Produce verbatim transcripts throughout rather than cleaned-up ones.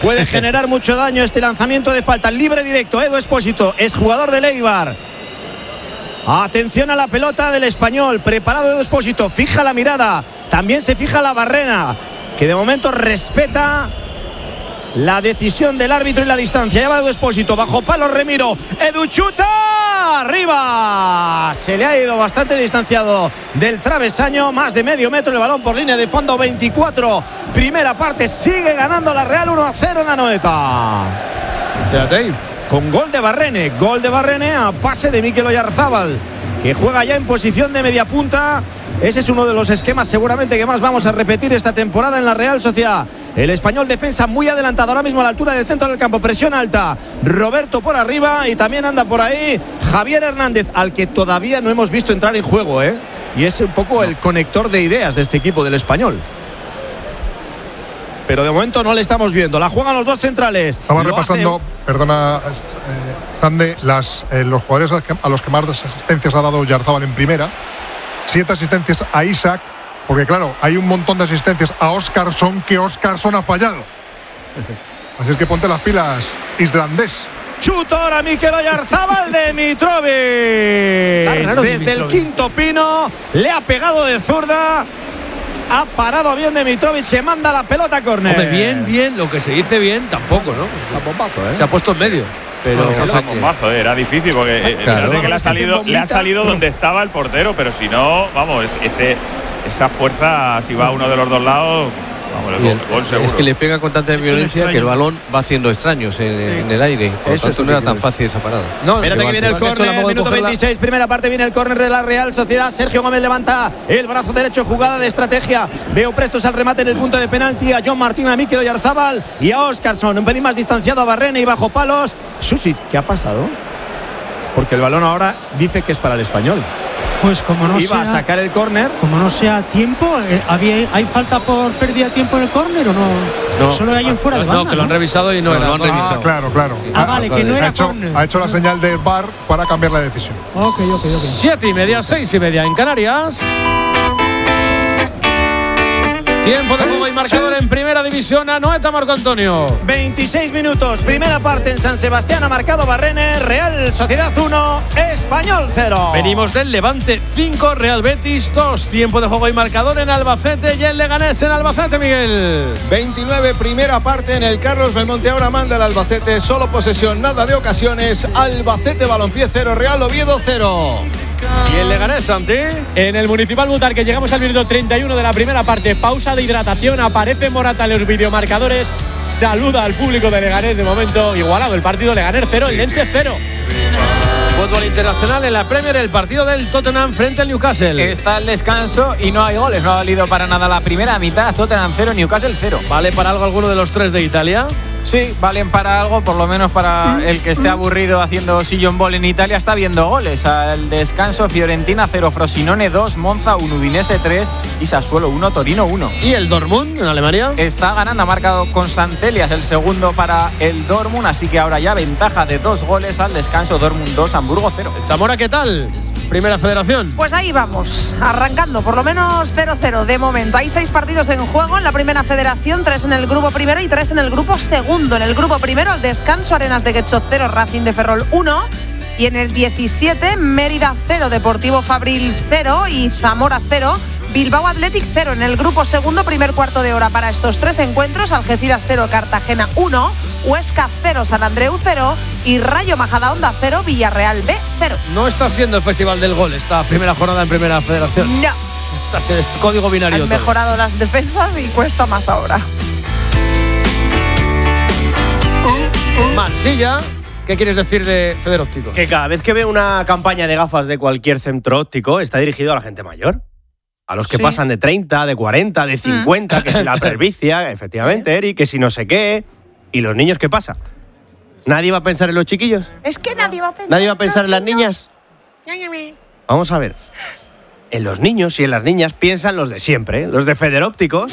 Puede generar mucho daño este lanzamiento de falta. Libre directo, Edu Expósito, es jugador del Eibar. Atención a la pelota del Español. Preparado Edu Expósito, fija la mirada. También se fija la Barrena, que de momento respeta la decisión del árbitro y la distancia. Lleva Edu Expósito, bajo palo Remiro. Edu chuta, arriba. Se le ha ido bastante distanciado del travesaño, más de medio metro el balón por línea de fondo. Veinticuatro, primera parte, sigue ganando la Real uno a cero en Anoeta. Fíjate. Con gol de Barrene, gol de Barrene a pase de Mikel Oyarzábal, que juega ya en posición de media punta. Ese es uno de los esquemas seguramente que más vamos a repetir esta temporada en la Real Sociedad. El Español defensa muy adelantado ahora mismo a la altura del centro del campo. Presión alta. Roberto por arriba y también anda por ahí Javier Hernández, al que todavía no hemos visto entrar en juego, ¿eh? Y es un poco el conector de ideas de este equipo del Español. Pero de momento no le estamos viendo. La juegan los dos centrales. Estaba Lo repasando, hace... perdona, eh, Zande, las, eh, los jugadores a los, que, a los que más asistencias ha dado Oyarzábal en primera. Siete asistencias a Isaac, porque claro, hay un montón de asistencias a Óscarson que Óscarson ha fallado. Así es que ponte las pilas, islandés. Chuta ahora Mikel Oyarzábal de Mitrovic. Desde Mitrovic. El quinto pino le ha pegado de zurda. Ha parado bien de Mitrovic, que manda la pelota a córner. Hombre, bien, bien, lo que se dice bien tampoco, ¿no? Está bombazo, ¿eh? Se ha puesto en medio. Pero no, no, bombazo, eh, era difícil porque claro. eh, que le ha salido, le ha salido donde estaba el portero, pero si no, vamos, ese, esa fuerza, si va a uno de los dos lados, vamos, el, el gol seguro. Es que le pega con tanta violencia que el balón va haciendo extraños en, sí. en el aire. Por Eso tanto, no era tan fácil esa parada. No, espérate que viene el córner, minuto veintiséis, primera parte, viene el córner de la Real Sociedad. Sergio Gómez levanta el brazo derecho, jugada de estrategia. Veo prestos al remate en el punto de penalti a John Martín, a Mikel Oyarzábal y a Óscarson. Un pelín más distanciado a Barrene y bajo palos. Susic, ¿qué ha pasado? Porque el balón ahora dice que es para el Español. Pues como no Iba sea, a sacar el córner. Como no sea tiempo, eh, ¿había, ¿hay falta por pérdida de tiempo en el córner o no? No. Solo hay en fuera de banda. No, que lo han revisado y no, no era. Lo han revisado. Ah, claro, claro. Ah, ah vale, que no era ha hecho, córner. ha hecho la señal del V A R para cambiar la decisión. Ok, ok, ok. Siete y media, seis y media en Canarias. Tiempo de juego y marcador en primera división. Anoeta, Marco Antonio. veintiséis minutos, primera parte en San Sebastián. Ha marcado Barrene. Real Sociedad uno, Español cero. Venimos del Levante cinco, Real Betis dos. Tiempo de juego y marcador en Albacete y en Leganés en Albacete, Miguel. veintinueve, primera parte en el Carlos Belmonte. Ahora manda el Albacete. Solo posesión, nada de ocasiones. Albacete Balompié cero, Real Oviedo cero. Y en Leganés, Santi. En el Municipal Butarque llegamos al minuto treinta y uno de la primera parte. Pausa de hidratación. Aparece Morata en los videomarcadores. Saluda al público de Leganés. De momento igualado el partido. Leganés cero, el Lense cero. Fútbol internacional en la Premier, el partido del Tottenham frente al Newcastle. Está el descanso y no hay goles. No ha valido para nada la primera mitad. Tottenham cero, Newcastle cero. ¿Vale para algo alguno de los tres de Italia? Sí, valen para algo, por lo menos para el que esté aburrido haciendo sillón ball en Italia. Está viendo goles. Al descanso, Fiorentina cero, Frosinone dos, Monza uno, Udinese tres y Sassuolo uno, Torino uno. ¿Y el Dortmund en Alemania? Está ganando, ha marcado con Santelias el segundo para el Dortmund, así que ahora ya ventaja de dos goles al descanso. Dortmund dos, Hamburgo cero. ¿Zamora qué tal? Primera Federación. Pues ahí vamos, arrancando por lo menos cero cero de momento. Hay seis partidos en juego en la Primera Federación, tres en el grupo primero y tres en el grupo segundo. En el grupo primero, al descanso, Arenas de Guecho cero, Racing de Ferrol uno. Y en el diecisiete, Mérida cero, Deportivo Fabril cero y Zamora cero. Bilbao Athletic cero. En el grupo segundo, primer cuarto de hora para estos tres encuentros. Algeciras cero, Cartagena uno. Huesca cero, San Andreu cero. Y Rayo Majadahonda cero, Villarreal B cero. No está siendo el festival del gol esta primera jornada en Primera Federación. No. Está siendo este código binario. Han mejorado todo. Las defensas y cuesta más ahora. Mansilla. ¿Qué quieres decir de Federópticos? Que cada vez que veo una campaña de gafas de cualquier centro óptico está dirigido a la gente mayor. A los que sí. pasan de treinta, de cuarenta, de cincuenta, mm. que si la presbicia, efectivamente, Eri, que si no sé qué. ¿Y los niños qué pasa? ¿Nadie va a pensar en los chiquillos? Es que nadie va a pensar. ¿Nadie va a pensar en las niñas? Vamos a ver. En los niños y en las niñas piensan los de siempre, los de Federópticos.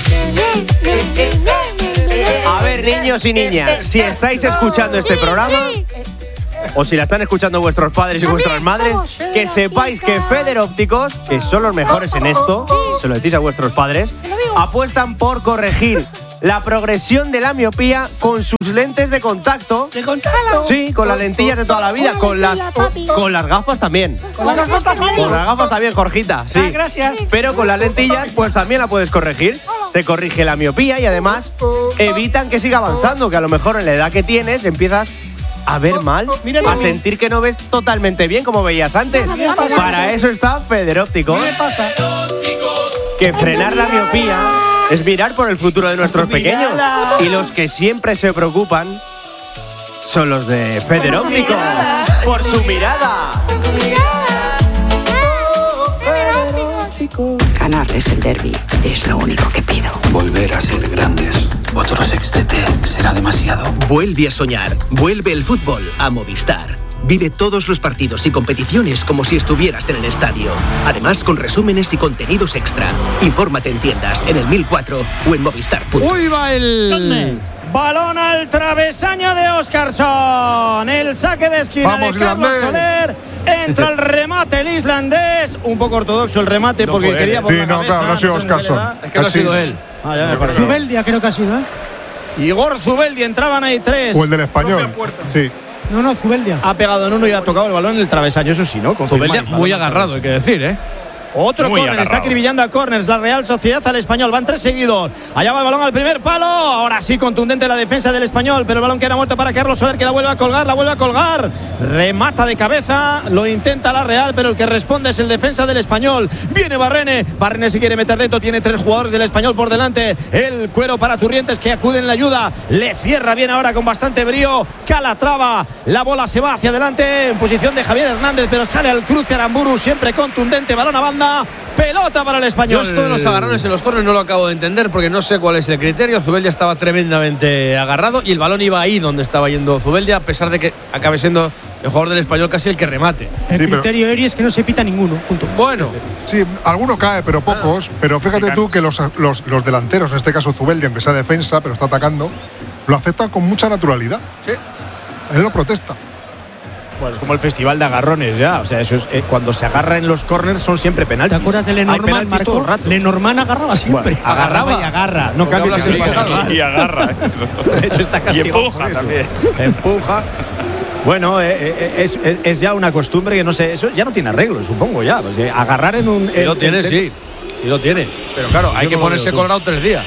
A ver, niños y niñas, si estáis escuchando este programa, o si la están escuchando vuestros padres y vuestras madres, que sepáis que Federópticos, que son los mejores en esto, se lo decís a vuestros padres, apuestan por corregir la progresión de la miopía con sus lentes de contacto. ¿De contacto? Sí, con las lentillas de toda la vida, con las, con las gafas también. ¿Con las gafas también? Con las gafas también, Jorgita, sí. Ah, gracias. Pero con las lentillas, pues también la puedes corregir. Te corrige la miopía y además evitan que siga avanzando, que a lo mejor en la edad que tienes empiezas a ver mal, a sentir que no ves totalmente bien como veías antes. Para eso está Federóptico. ¿Qué me pasa? Que frenar la miopía es mirar por el futuro de nuestros pequeños. Y los que siempre se preocupan son los de Federóptico. Por su mirada. Ganarles el derbi es lo único que pido. Volver a ser grandes. Otro sextete será demasiado. Vuelve a soñar. Vuelve el fútbol a Movistar. Vive todos los partidos y competiciones como si estuvieras en el estadio. Además, con resúmenes y contenidos extra. Infórmate en tiendas, en el mil cuatro o en movistar. ¡Uy, va el balón al travesaño de Óscarsson! El saque de esquina Vamos, de Carlos islandés. Soler. Entra el remate el islandés. Un poco ortodoxo el remate No porque fue quería él. por Sí, la no, cabeza, claro, no ha sido sé en qué le Óscarsson. da. Es que no ha sido él. Ah, ya me parece. Zubeldia creo que ha sido, ¿eh? Igor Zubeldia, entraban ahí tres. O el del español. Sí. No, no, Zubeldia. Ha pegado en uno y ha tocado el balón en el travesaño, eso sí, ¿no? Confirmáis, Zubeldia muy balón agarrado, hay que decir, ¿eh? Otro Muy córner, está agarrado. acribillando a córners la Real Sociedad al Español. Van tres seguidos. Allá va el balón al primer palo. Ahora sí, contundente la defensa del Español, pero el balón queda muerto para Carlos Soler, que la vuelve a colgar, la vuelve a colgar. Remata de cabeza, lo intenta la Real, pero el que responde es el defensa del Español. Viene Barrene. Barrene se quiere meter dentro, tiene tres jugadores del Español por delante. El cuero para Turrientes, que acude en la ayuda. Le cierra bien ahora con bastante brío. Calatrava. La bola se va hacia adelante en posición de Javier Hernández, pero sale al cruce Aramburu, siempre contundente. Balón a banda. Pelota para el Español. Yo esto de los agarrones en los corners no lo acabo de entender porque no sé cuál es el criterio. Zubeldia estaba tremendamente agarrado y el balón iba ahí donde estaba yendo Zubeldia, a pesar de que acabe siendo el jugador del Español casi el que remate. El criterio Eri es que no se pita ninguno. Punto. Bueno. Sí, alguno cae, pero pocos. Pero fíjate tú que los, los, los delanteros, en este caso Zubeldia, aunque sea defensa, pero está atacando, lo aceptan con mucha naturalidad. Sí. Él lo protesta. Bueno, es como el festival de agarrones ya. O sea, eso es, eh, cuando se agarra en los corners son siempre penaltis. ¿Te acuerdas de Hay Lenormand, penaltis todo el Marco? rato. Lenormand agarraba siempre. Bueno, agarraba y agarra. No cambies hablas el así, pasado. y agarra. De hecho, está Y castigado empuja por eso. también. Empuja. Bueno, eh, eh, es, es, es ya una costumbre que no sé, eso ya no tiene arreglo, supongo ya. O sea, agarrar en un. Sí en- lo tiene, en- sí. Sí lo tiene. Pero claro, hay Yo que no lo ponerse veo, tú. colorado tres días.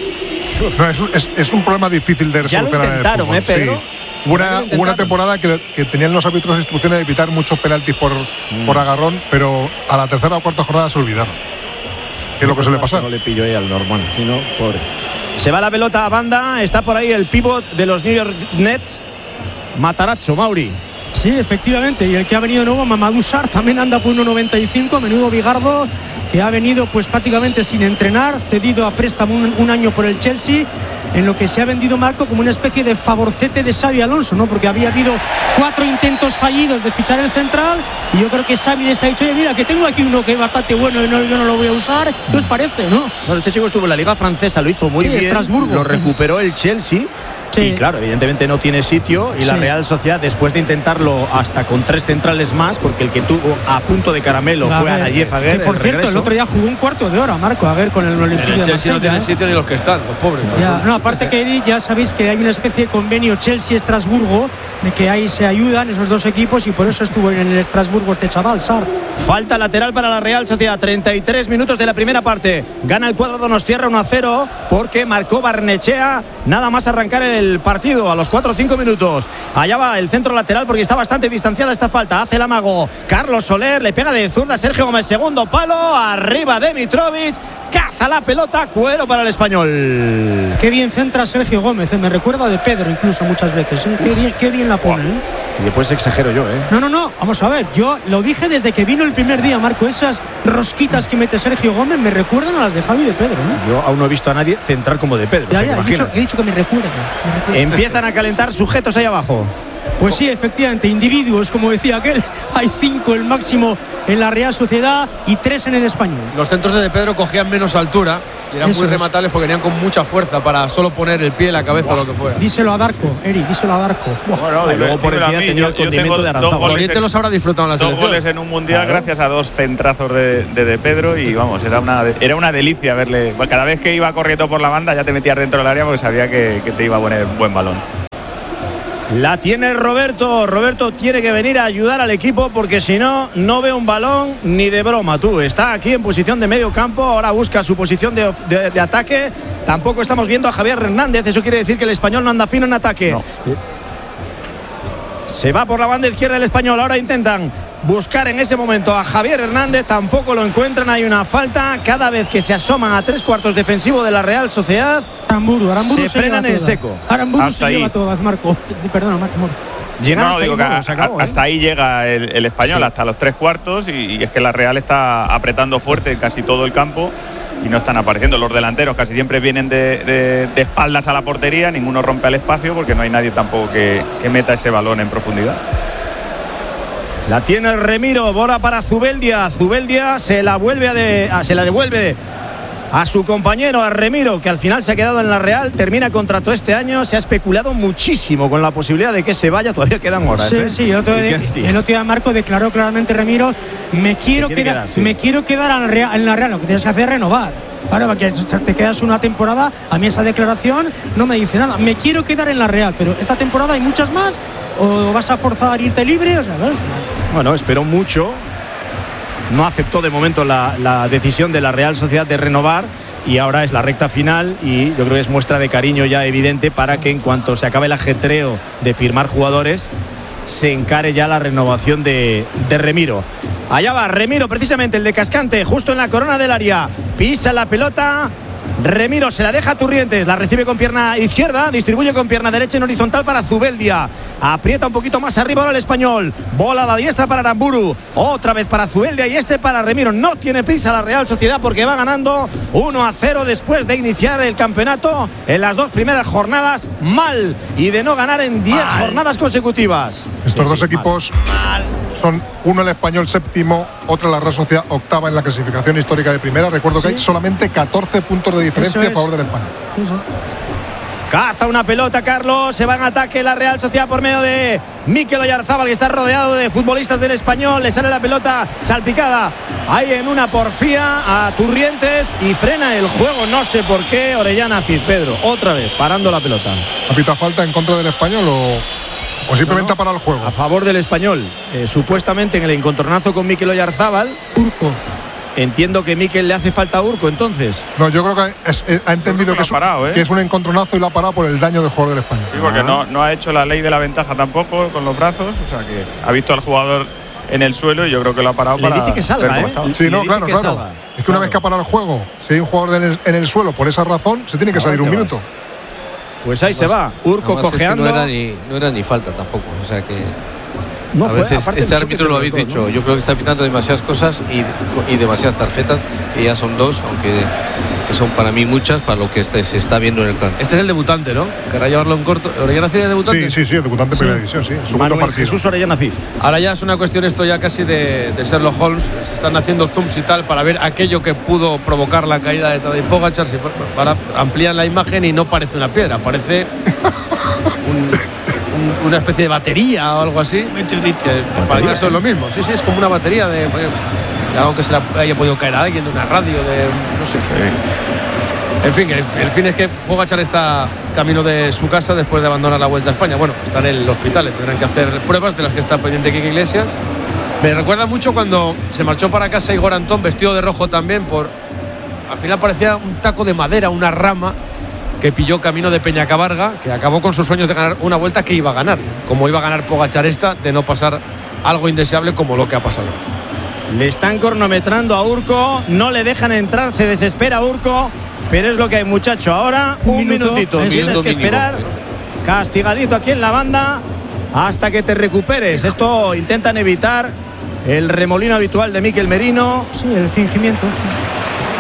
No, es, un- es, es un problema difícil de Ya lo solucionar en el intentaron, fútbol, ¿eh, Pedro? sí. Hubo Una, hubo una temporada que, que tenían los árbitros instrucciones de evitar muchos penaltis por, Mm. por agarrón, pero a la tercera o cuarta jornada se olvidaron. ¿Qué es lo que suele pasar? No le pillo ahí al Norman, si no, pobre. Se va la pelota a banda, está por ahí el pívot de los New York Nets, Matarazzo, Mauri. Sí, efectivamente. Y el que ha venido nuevo, Mamadou Sarr, también anda por uno noventa y cinco. Menudo bigardo, que ha venido pues prácticamente sin entrenar, cedido a préstamo un, un año por el Chelsea, en lo que se ha vendido, Marco, como una especie de favorcete de Xavi Alonso, ¿no? Porque había habido cuatro intentos fallidos de fichar el central y yo creo que Xavi les ha dicho, oye, mira, que tengo aquí uno que es bastante bueno y no, yo no lo voy a usar. ¿Qué os parece, no? Bueno, este chico estuvo en la Liga Francesa, lo hizo muy Sí, bien. Estrasburgo. Lo recuperó el Chelsea. Sí. Y claro, evidentemente no tiene sitio. Y la Sí. Real Sociedad, después de intentarlo hasta con tres centrales más, porque el que tuvo a punto de caramelo A fue ver, Anayev que, Aguer. por el cierto, el regreso. otro día jugó un cuarto de hora, Marco, a ver, con el Olympique El de Chelsea no Marsella. tiene ¿eh? sitio ni los que están, los pobres. Ya, no, aparte que ya sabéis que hay una especie de convenio Chelsea-Estrasburgo, de que ahí se ayudan esos dos equipos y por eso estuvo en el Estrasburgo este chaval, Sarr. Falta lateral para la Real Sociedad. treinta y tres minutos de la primera parte. Gana el cuadro Donostiarra uno a cero porque marcó Barnechea nada más arrancar el partido a los cuatro o cinco minutos. Allá va el centro lateral porque está bastante distanciada esta falta. Hace el amago Carlos Soler, le pega de zurda Sergio Gómez, segundo palo, arriba de Mitrovic, caza la pelota, cuero para el Español. Qué bien centra Sergio Gómez, ¿eh? Me recuerda de Pedro incluso muchas veces. ¿eh? Qué, bien, qué bien la pone. ¿eh? Y después exagero yo, ¿eh? No, no, no, vamos a ver, yo lo dije desde que vino el primer día, Marco, esas rosquitas que mete Sergio Gómez me recuerdan a las de Javi y de Pedro. ¿eh? Yo aún no he visto a nadie centrar como de Pedro. Ya, o sea, ya, que he dicho, imagina. he dicho que me recuerda, me recuerda. Empiezan a calentar sujetos ahí abajo. Pues sí, efectivamente, individuos, como decía aquel, hay cinco el máximo en la Real Sociedad y tres en el Español. Los centros de De Pedro cogían menos altura Y eran Eso muy es. rematables porque venían con mucha fuerza para solo poner el pie, la cabeza o lo que fuera. Díselo a Darko, Eri, díselo a Darko. Bueno, y luego por dímelo a encima mí, tenía yo- el yo condimento tengo de dos Aranzabal. goles Oriente en- los habrá disfrutado en la Dos selección. goles en un mundial Claro. gracias a dos centrazos de, de, de Pedro y vamos, era una, era una delicia verle. Cada vez que iba corriendo por la banda ya te metías dentro del área porque sabía que, que te iba a poner un buen balón. La tiene Roberto. Roberto tiene que venir a ayudar al equipo porque si no, no ve un balón ni de broma. Tú está aquí en posición de medio campo. Ahora busca su posición de, de- de ataque. Tampoco estamos viendo a Javier Hernández. Eso quiere decir que el español no anda fino en ataque. No. Se va por la banda izquierda el español. Ahora intentan buscar en ese momento a Javier Hernández. Tampoco lo encuentran. Hay una falta. Cada vez que se asoman a tres cuartos defensivo de la Real Sociedad, Aramburu, Aramburu se se, frenan lleva en todas. seco. Aramburu Hasta se ahí. lleva todas, Marco. Perdona, Marco. Moro. Llegan No, hasta digo ahí, que bueno, a- se acabó, hasta ¿eh? ahí llega el, el español, Sí. hasta los tres cuartos y, y es que la Real está apretando fuerte en casi todo el campo y no están apareciendo. Los delanteros casi siempre vienen de, de- de espaldas a la portería, ninguno rompe el espacio porque no hay nadie tampoco que, que meta ese balón en profundidad. La tiene Remiro, bola para Zubeldia. Zubeldia se la vuelve a de, a- se la devuelve a su compañero, a Remiro, que al final se ha quedado en la Real, termina contrato este año. Se ha especulado muchísimo con la posibilidad de que se vaya, todavía quedan horas. Sí, ¿eh? sí, el otro, ¿Y qué día, decías? el otro día Marco declaró claramente Remiro, me quiero quiere quedar, quedar, sí. me quiero quedar en la Real, en la Real, lo que tienes que hacer es renovar. Claro, porque te quedas una temporada, a mí esa declaración no me dice nada. Me quiero quedar en la Real, pero esta temporada hay muchas más, o vas a forzar a irte libre, o sea, ¿ves? Bueno, esperó mucho. No aceptó de momento la, la decisión de la Real Sociedad de renovar. Y ahora es la recta final y yo creo que es muestra de cariño ya evidente para que en cuanto se acabe el ajetreo de firmar jugadores se encare ya la renovación de, de Remiro. Allá va Remiro, precisamente el de Cascante, justo en la corona del área. Pisa la pelota. Remiro se la deja a Turrientes, la recibe con pierna izquierda, distribuye con pierna derecha en horizontal para Zubeldia. Aprieta un poquito más arriba ahora el español. Bola a la diestra para Aramburu. Otra vez para Zubeldia y este para Remiro. No tiene prisa la Real Sociedad porque va ganando uno a cero después de iniciar el campeonato en las dos primeras jornadas mal y de no ganar en diez jornadas consecutivas. Estos Sí, dos sí, equipos son uno el español séptimo, otro la Real Sociedad octava en la clasificación histórica de primera. Recuerdo que Sí. hay solamente catorce puntos de diferencia Eso a favor es. del español. Caza una pelota, Carlos. Se va en ataque la Real Sociedad por medio de Mikel Oyarzábal, que está rodeado de futbolistas del español. Le sale la pelota salpicada ahí en una porfía a Turrientes y frena el juego. No sé por qué. Orellana Cid, Pedro, otra vez parando la pelota. ¿Apita falta en contra del español o, o simplemente No, no. para el juego? A favor del español. Eh, supuestamente en el encontronazo con Mikel Oyarzábal. Urco. Entiendo que Mikel le hace falta a Urco, entonces. No, yo creo que es- eh, ha entendido que que, lo es, ha parado, ¿eh? que es un encontronazo y lo ha parado por el daño del jugador del español. Sí, porque no, no ha hecho la ley de la ventaja tampoco con los brazos, o sea que ha visto al jugador en el suelo y yo creo que lo ha parado Le para dice que salga, ver cómo ¿eh? estaba. Sí, Le no, dice claro, que claro. salga. Es que una Claro. vez que ha parado el juego, si hay un jugador en el, en el suelo por esa razón, se tiene que Ahora salir un te minuto. vas. Pues ahí se va. Urco Además, es que cojeando. no, era ni, no era ni falta tampoco. O sea que. No a fue, veces aparte este el choque árbitro lo entre habéis los dos, dicho. ¿no? Yo creo que está pitando demasiadas cosas y, y demasiadas tarjetas. Y ya son dos, aunque son para mí muchas para lo que este, se está viendo en el campo. Este es el debutante, ¿no? Querrá llevarlo en corto. ¿Orellana Cid es debutante? Sí, sí, sí, el debutante en primera división, sí. El segundo Manuel partido. Jesús Orellana Cid. Ahora ya es una cuestión esto ya casi de, de Sherlock Holmes. Se están haciendo zooms y tal para ver aquello que pudo provocar la caída de Tadej Pogačar. Si fue- para ampliar la imagen y no parece una piedra, parece un- un- una especie de batería o algo así. Que para mí eso es lo mismo. Sí, sí, es como una batería de, de algo que se le haya podido caer a alguien, de una radio, de no sé. En fin, que el, el fin es que Pogačar está camino de su casa después de abandonar la Vuelta a España. Bueno, está en el hospital, tendrán que hacer pruebas de las que está pendiente Quique Iglesias. Me recuerda mucho cuando se marchó para casa Igor Antón, vestido de rojo también, por al final parecía un taco de madera, una rama que pilló camino de Peñacabarga, que acabó con sus sueños de ganar una vuelta que iba a ganar, como iba a ganar Pogačar esta, de no pasar algo indeseable como lo que ha pasado. Le están cronometrando a Urco, no le dejan entrar, se desespera Urco, pero es lo que hay, muchacho. Ahora un, Un minuto, minutito, eso. tienes que Mínimo. esperar, castigadito aquí en la banda, hasta que te recuperes. Esto intentan evitar el remolino habitual de Mikel Merino. Sí, el fingimiento.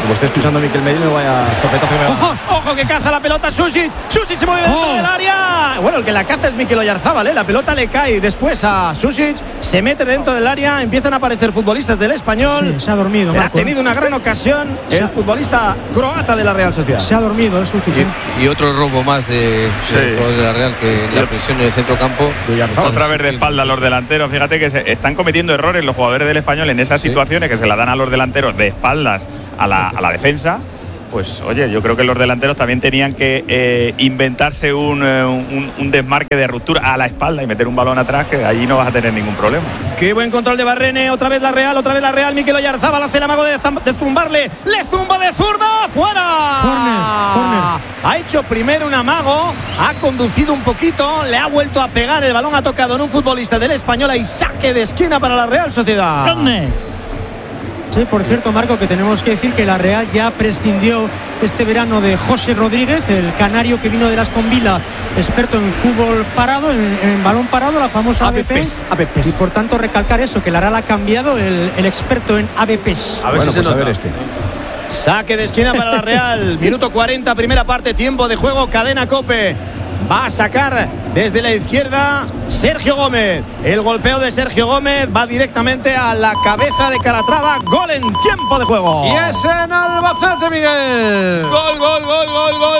Como esté escuchando a Mikel Merino, vaya zopetazo que me va. ¡Ojo! ¡Ojo que caza la pelota Susic! ¡Susic se mueve dentro oh. del área! Bueno, el que la caza es Mikel Oyarzabal, ¿eh? La pelota le cae después a Susic, se mete dentro del área, empiezan a aparecer futbolistas del Español. Sí, se ha dormido, Ha Marco, tenido una gran ocasión el ha... futbolista croata de la Real Sociedad. Se ha dormido, es Susic. Y, y otro robo más de, sí. de, de la Real, que la presión en el centro campo. Otra vez de espalda a los delanteros. Fíjate que se están cometiendo errores los jugadores del Español en esas situaciones, sí, que se la dan a los delanteros de espaldas a la, a la defensa. Pues oye, yo creo que los delanteros también tenían que eh, inventarse un, un, un desmarque de ruptura a la espalda y meter un balón atrás, que allí no vas a tener ningún problema. Qué buen control de Barrene, otra vez la Real, otra vez la Real. Mikel Oyarzabal hace el amago de, de zumbarle, le zumba de zurda, fuera. Corner, corner. Ha hecho primero un amago, ha conducido un poquito, le ha vuelto a pegar, el balón ha tocado en un futbolista del Español y saque de esquina para la Real Sociedad. ¿Dónde? Sí, por cierto, Marco, que tenemos que decir que la Real ya prescindió este verano de José Rodríguez, el canario que vino de Aston Villa, experto en fútbol parado, en, en balón parado, la famosa A B P. A B P. Y por tanto recalcar eso, que la Real ha cambiado el, el experto en A B P. A ver, bueno, si pues a ver este. Saque de esquina para la Real. Minuto cuarenta, primera parte, tiempo de juego, Cadena COPE. Va a sacar desde la izquierda Sergio Gómez. El golpeo de Sergio Gómez va directamente a la cabeza de Calatrava. Gol en tiempo de juego. Y es en Albacete, Miguel. Gol, gol, gol, gol, gol.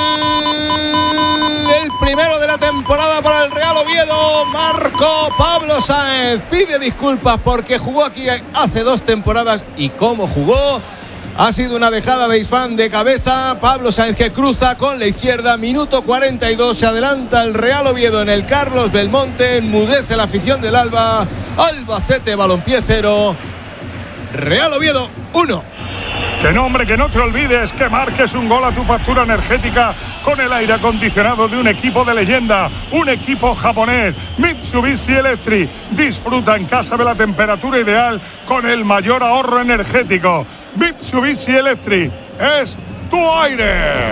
El primero de la temporada para el Real Oviedo. Marco Pablo Sáenz. Pide disculpas porque jugó aquí hace dos temporadas. ¿Y cómo jugó? Ha sido una dejada de Isfán de cabeza. Pablo Sáenz que cruza con la izquierda. Minuto cuarenta y dos. Se adelanta el Real Oviedo en el Carlos Belmonte. Enmudece la afición del Alba. Albacete Balompié cero. Real Oviedo uno. Que no, hombre, que no te olvides que marques un gol a tu factura energética con el aire acondicionado de un equipo de leyenda, un equipo japonés, Mitsubishi Electric. Disfruta en casa de la temperatura ideal con el mayor ahorro energético. Mitsubishi Electric es tu aire.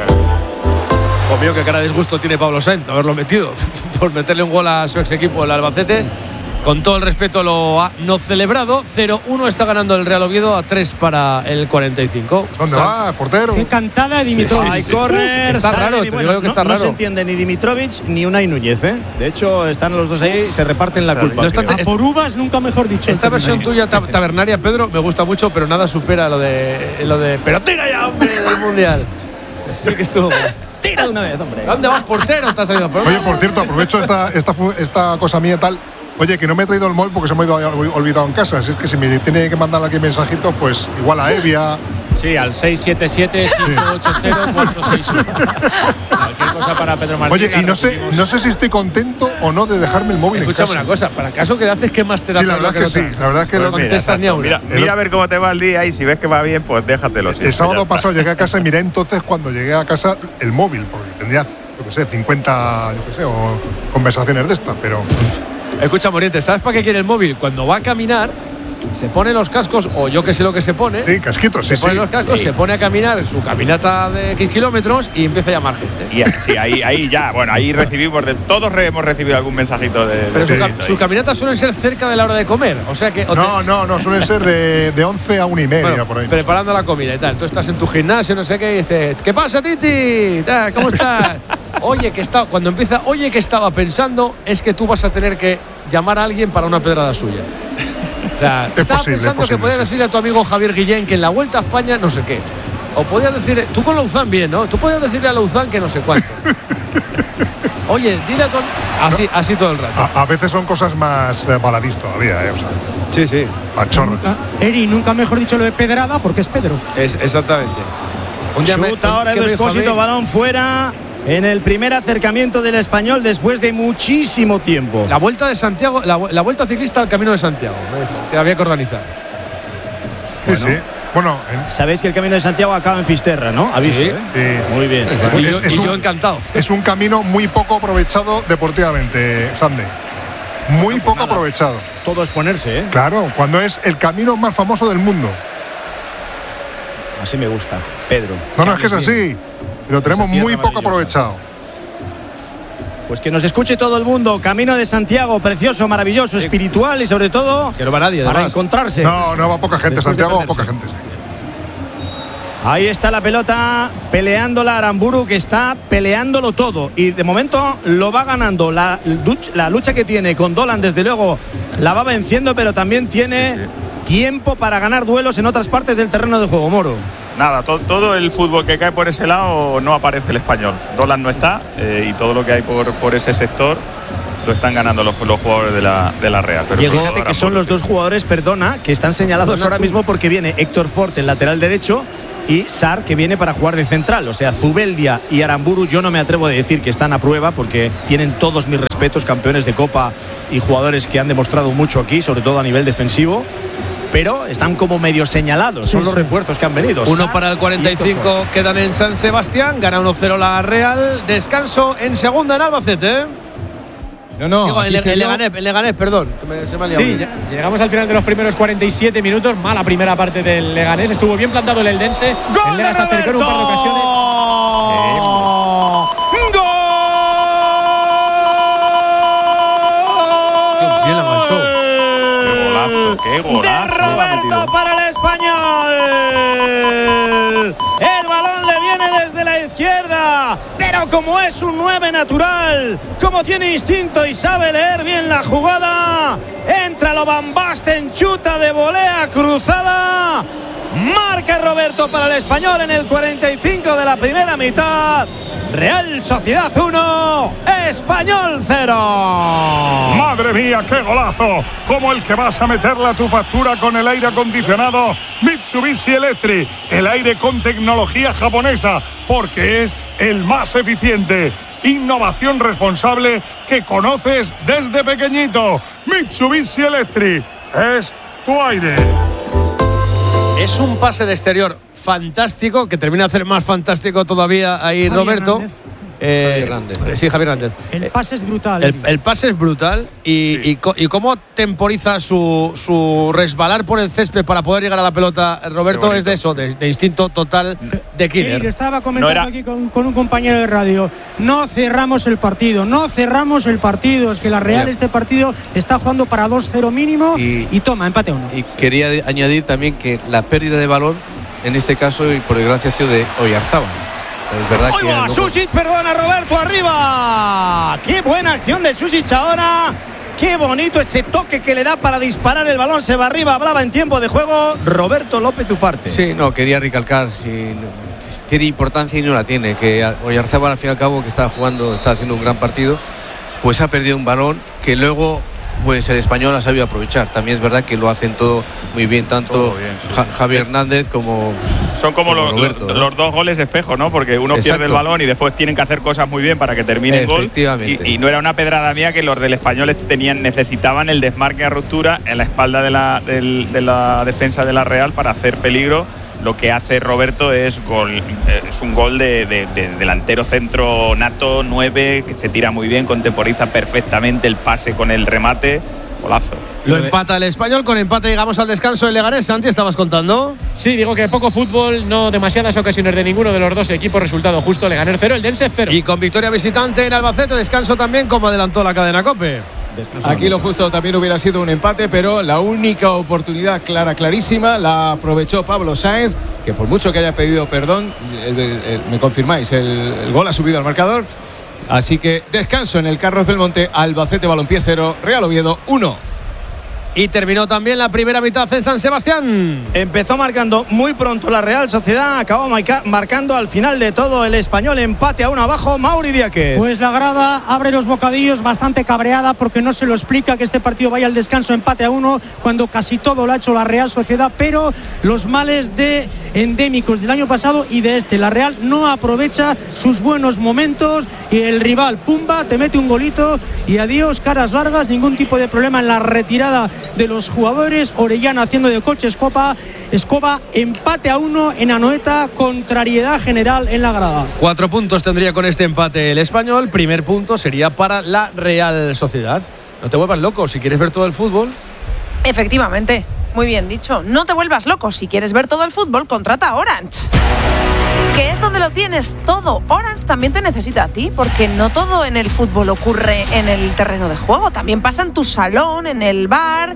Obvio que cara de disgusto tiene Pablo Sáenz de haberlo metido por meterle un gol a su ex equipo, el Albacete. Con todo el respeto lo ha no celebrado. cero uno está ganando el Real Oviedo a tres para el cuarenta y cinco. ¿Dónde o sea, va, portero? Qué cantada de Dimitrovic. Hay córner. Está raro, te bueno, digo que no, está raro. No se entiende ni Dimitrovic ni Unai Núñez, ¿eh? De hecho, están los dos ahí, se reparten la culpa. No está, a por uvas, nunca mejor dicho. Esta versión tuya tabernaria, Pedro, me gusta mucho, pero nada supera lo de lo de pero tira ya, hombre, del Mundial. Sí que estuvo. Tira de una vez, hombre. ¿Dónde vas, portero? Te has salido por... Oye, por cierto, aprovecho esta, esta, esta cosa mía tal. Oye, que no me he traído el móvil porque se me ha olvidado en casa. Así es que si me tiene que mandar aquí mensajitos, pues igual a Evia. Sí, al seis siete siete, cinco ocho cero, cuatro seis uno. Cualquier cosa para Pedro Martín. Oye, y no sé, no sé si estoy contento o no de dejarme el móvil Escúchame en casa. una cosa, para el caso que le haces, ¿qué más te da? Sí, la verdad que sí. La verdad que no lo contestas ni a una. Mira, mira a ver cómo te va el día y si ves que va bien, pues déjatelo. El sábado pasado llegué a casa y miré entonces cuando llegué a casa el móvil, porque tendría, yo qué sé, cincuenta, yo qué sé, o conversaciones de estas, pero... Escucha, Moriente, ¿sabes para qué quiere el móvil? Cuando va a caminar, se pone los cascos, o yo que sé lo que se pone. Sí, casquitos, sí, Se pone sí. los cascos, Sí. se pone a caminar su caminata de X kilómetros y empieza a llamar gente. Y sí, ahí, ahí ya, bueno, ahí recibimos, de, todos hemos recibido algún mensajito de... Pero de su, ca- ahí. sus caminatas suelen ser cerca de la hora de comer, o sea que... o te- No, no, no, suelen ser de, de once a una y media, Bueno, por ahí. preparando la comida y tal. Tú estás en tu gimnasio, no sé qué, y este, ¿qué pasa, Titi? Ta, ¿Cómo estás? Oye, que estaba, cuando empieza, oye, que estaba pensando, es que tú vas a tener que llamar a alguien para una pedrada suya. O sea, Es estaba posible, pensando es posible, que podías sí. decirle a tu amigo Javier Guillén que en la Vuelta a España no sé qué. O podías decir, tú con Lauzán bien, ¿no? Tú podías decirle a Lauzán que no sé cuánto. Oye, dile a tu así, así todo el rato. A, a veces son cosas más eh, baladís todavía, ¿eh? O sea, Sí, sí. machorro. Nunca, Eri, nunca mejor dicho lo de pedrada porque es Pedro. Es, exactamente. Un día me- Chuta ahora ¿qué Edu me dijo a mí? Expósito, balón fuera. En el primer acercamiento del Español después de muchísimo tiempo. La Vuelta de Santiago, la, la Vuelta ciclista al Camino de Santiago, me dijo, que había que organizar. Sí, sí. Bueno, en- Sabéis que el Camino de Santiago acaba en Fisterra, ¿no? Aviso, Sí. ¿eh? Sí. Muy bien. Y yo, Es- es y yo un- encantado. es un camino muy poco aprovechado deportivamente, Sande. Muy poco nada. aprovechado. Todo es ponerse, ¿eh? Claro, cuando es el camino más famoso del mundo. Así me gusta, Pedro. No, no, es que es así. Lo tenemos tierra muy poco maravillosa. aprovechado. Pues que nos escuche todo el mundo. Camino de Santiago, precioso, maravilloso, espiritual y sobre todo Que no va nadie, para además. encontrarse. No, no va poca gente. Después de Santiago va poca perderse. gente. Sí. Ahí está la pelota peleándola Aramburu, que está peleándolo todo. Y de momento lo va ganando. La, la lucha que tiene con Dolan, desde luego, la va venciendo, pero también tiene tiempo para ganar duelos en otras partes del terreno de juego, Moro. Nada, to, todo el fútbol que cae por ese lado no aparece el español. Dolan no está eh, y todo lo que hay por, por ese sector lo están ganando los, los jugadores de la, de la Real. Pero fíjate que son los dos jugadores, perdona, que están señalados ahora mismo porque viene Héctor Fort, el lateral derecho, y Sar, que viene para jugar de central. O sea, Zubeldia y Aramburu, yo no me atrevo a decir que están a prueba porque tienen todos mis respetos, campeones de Copa y jugadores que han demostrado mucho aquí, sobre todo a nivel defensivo, pero están como medio señalados. Son sí, los sí. refuerzos que han venido. Uno Sar para el cuarenta y cinco, quedan en San Sebastián, gana uno cero la Real, descanso en segunda en Albacete, ¿eh? No, no, Digo, el, el, Leganés, el Leganés, perdón, que me, se me ha liado. Sí, ya, llegamos al final de los primeros cuarenta y siete minutos. Mala primera parte del Leganés. Estuvo bien plantado el Eldense. ¡Gol el Leganés de acercó en un par de ocasiones. ¡Gol! Bien la manchó. ¡Qué golazo! ¡Qué golazo! De Roberto para el español. El balón le viene desde la izquierda, pero como es un nueve natural, como tiene instinto y sabe leer bien la jugada, entra lo Van Basten, chuta de volea cruzada, marca Roberto para el español en el cuarenta y cinco de la primera mitad. Real Sociedad uno, Español cero. ¡Madre mía, qué golazo! Como el que vas a meterle a tu factura con el aire acondicionado Mitsubishi Electric. El aire con tecnología japonesa, porque es el más eficiente. Innovación responsable que conoces desde pequeñito. Mitsubishi Electric es tu aire. Es un pase de exterior fantástico, que termina de hacer más fantástico todavía ahí Javier Roberto. Hernández. Eh, Javier Hernández. Sí, Javier Hernández. El pase es brutal. El, el pase es brutal y, sí. y, y cómo temporiza su, su resbalar por el césped para poder llegar a la pelota, Roberto, es de eso, de, de instinto total de killer. Lo estaba comentando no era... aquí con, con un compañero de radio. No cerramos el partido, no cerramos el partido. Es que la Real, este partido, está jugando para dos cero mínimo y, y toma, empate uno. Y quería añadir también que la pérdida de balón, en este caso, y por desgracia, ha sido de Oyarzábal. Es verdad que ¡Oiga! Susic, perdona, Roberto, arriba. Qué buena acción de Susic ahora. Qué bonito ese toque que le da para disparar el balón. Se va arriba, hablaba en tiempo de juego Roberto López Ufarte. Sí, no, quería recalcar si tiene importancia y no la tiene. Que Oyarzábal, al fin y al cabo, que está jugando, está haciendo un gran partido, pues ha perdido un balón que luego pues el español ha sabido aprovechar. También es verdad que lo hacen todo muy bien, tanto bien, sí. ja, Javier Hernández como son como, como los, Roberto, los, ¿no? los dos goles espejo, ¿no? Porque uno Exacto. pierde el balón y después tienen que hacer cosas muy bien para que termine el gol. Y, y no era una pedrada mía que los del español tenían, necesitaban el desmarque a ruptura en la espalda de la, del, de la defensa de la Real para hacer peligro. Lo que hace Roberto es gol, es un gol de, de, de delantero centro nato, nueve, que se tira muy bien, contemporiza perfectamente el pase con el remate. Golazo. Lo empata el español, con empate llegamos al descanso del Leganés. Santi, ¿estabas contando? Sí, digo que poco fútbol, no demasiadas ocasiones de ninguno de los dos equipos, resultado justo, Leganés cero, el Dense cero. Y con victoria visitante en Albacete, descanso también, como adelantó la cadena COPE. Aquí lo justo también hubiera sido un empate, pero la única oportunidad clara, clarísima, la aprovechó Pablo Sáenz, que por mucho que haya pedido perdón, el, el, el, me confirmáis, el, el gol ha subido al marcador. Así que descanso en el Carlos Belmonte, Albacete Balompié cero, Real Oviedo uno. Y terminó también la primera mitad en San Sebastián. Empezó marcando muy pronto la Real Sociedad, acabó marcando al final de todo el español, empate a uno abajo, Mauri Diáquez. Pues la grada abre los bocadillos bastante cabreada porque no se lo explica que este partido vaya al descanso empate a uno cuando casi todo lo ha hecho la Real Sociedad, pero los males de endémicos del año pasado y de este, la Real no aprovecha sus buenos momentos y el rival, pumba, te mete un golito y adiós, caras largas, ningún tipo de problema en la retirada de los jugadores. Orellana haciendo de coche escoba, escoba empate a uno en Anoeta, contrariedad general en la grada. Cuatro puntos tendría con este empate el español. Primer punto sería para la Real Sociedad. No te vuelvas loco, si quieres ver todo el fútbol. Efectivamente, muy bien dicho. No te vuelvas loco, si quieres ver todo el fútbol, contrata a Orange, que es donde lo tienes todo. Orange también te necesita a ti, porque no todo en el fútbol ocurre en el terreno de juego, también pasa en tu salón, en el bar,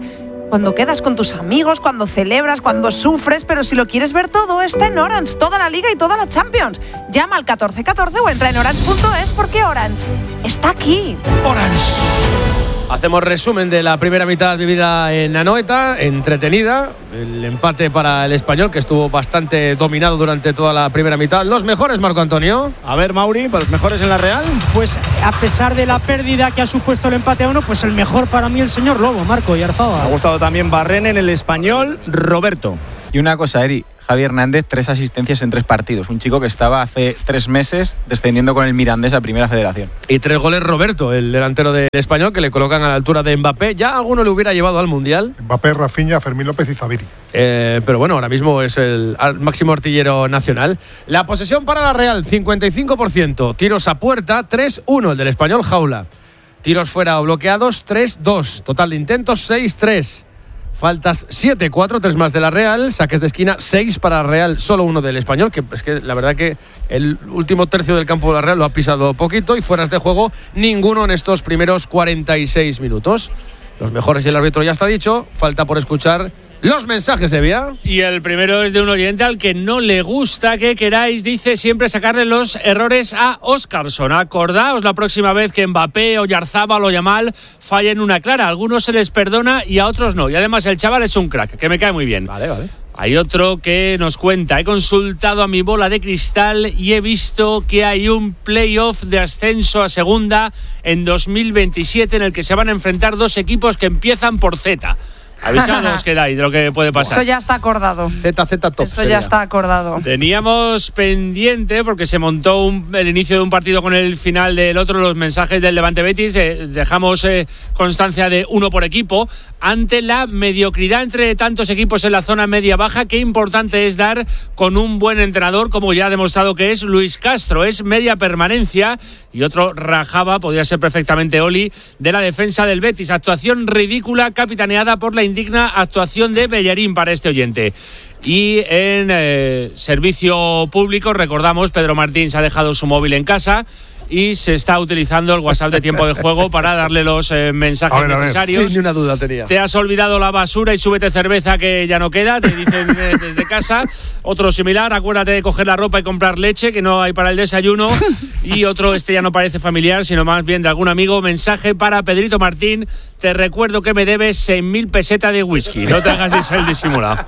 Cuando quedas con tus amigos, cuando celebras, cuando sufres, pero si lo quieres ver todo, está en Orange, toda la Liga y toda la Champions. Llama al catorce catorce o entra en orange punto es porque Orange está aquí. Orange. Hacemos resumen de la primera mitad vivida en Anoeta, entretenida. El empate para el Español, que estuvo bastante dominado durante toda la primera mitad. Los mejores, Marco Antonio. A ver, Mauri, ¿para los mejores en la Real? Pues a pesar de la pérdida que ha supuesto el empate a uno, pues el mejor para mí el señor Lobo, Marco Oyarzabal. Me ha gustado también Barrene en el Español, Roberto. Y una cosa, Eri, Javi Hernández, tres asistencias en tres partidos. Un chico que estaba hace tres meses descendiendo con el Mirandés a Primera Federación. Y tres goles Roberto, el delantero del Español, que le colocan a la altura de Mbappé. Ya alguno le hubiera llevado al Mundial. Mbappé, Rafinha, Fermín López y Zaviri. Eh, pero bueno, ahora mismo es el máximo artillero nacional. La posesión para la Real, cincuenta y cinco por ciento. Tiros a puerta, tres uno. El del Español, Jaula. Tiros fuera o bloqueados, tres dos. Total de intentos, seis tres. Faltas siete cuatro, tres más de la Real. Saques de esquina, seis para la Real, solo uno del Español, que es que la verdad que el último tercio del campo de la Real lo ha pisado poquito, y fueras de juego ninguno en estos primeros cuarenta y seis minutos. Los mejores y el árbitro ya está dicho. Falta por escuchar los mensajes de Vía. Y el primero es de un oyente al que no le gusta que queráis, dice, siempre sacarle los errores a Óscarson. Acordaos la próxima vez que Mbappé, Oyarzábal o Yamal fallen una clara. A algunos se les perdona y a otros no. Y además el chaval es un crack, que me cae muy bien. Vale, vale. Hay otro que nos cuenta: he consultado a mi bola de cristal y he visto que hay un playoff de ascenso a segunda en dos mil veintisiete en el que se van a enfrentar dos equipos que empiezan por Z. Avisados quedáis de lo que puede pasar. Eso ya está acordado. Z Z top. Eso sería. Ya está acordado. Teníamos pendiente, porque se montó un, el inicio de un partido con el final del otro, los mensajes del Levante Betis. Eh, dejamos eh, constancia de uno por equipo. Ante la mediocridad entre tantos equipos en la zona media-baja, qué importante es dar con un buen entrenador, como ya ha demostrado que es Luis Castro. Es media permanencia. Y otro rajaba, podría ser perfectamente Oli, de la defensa del Betis. Actuación ridícula, capitaneada por la indigna actuación de Bellerín para este oyente. Y en eh, servicio público, recordamos, Pedro Martín se ha dejado su móvil en casa y se está utilizando el WhatsApp de tiempo de juego para darle los eh, mensajes a ver, necesarios. A ver. Sin ni una duda tenía. Te has olvidado la basura y súbete cerveza que ya no queda, te dicen desde casa. Otro similar, acuérdate de coger la ropa y comprar leche, que no hay para el desayuno. Y otro, este ya no parece familiar, sino más bien de algún amigo. Mensaje para Pedrito Martín: te recuerdo que me debes seis mil pesetas de whisky. No te hagas el disimulado.